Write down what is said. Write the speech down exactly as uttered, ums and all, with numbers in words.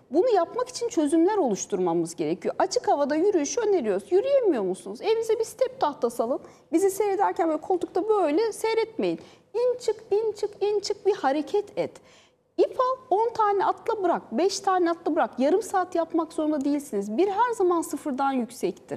Bunu yapmak için çözümler oluşturmamız gerekiyor. Açık havada yürüyüş öneriyoruz. Yürüyemiyor musunuz? Evinize bir step tahtası alın. Bizi seyrederken böyle koltukta böyle seyretmeyin. İn çık, in çık, in çık, bir hareket et. İp al, on tane atla bırak, beş tane atla bırak. Yarım saat yapmak zorunda değilsiniz. Bir her zaman sıfırdan yüksektir.